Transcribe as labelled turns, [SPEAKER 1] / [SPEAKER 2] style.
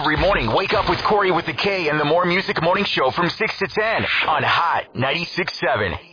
[SPEAKER 1] every morning. Wake up with Corey with the K and the More Music Morning Show from 6 to 10 on Hot 96.7.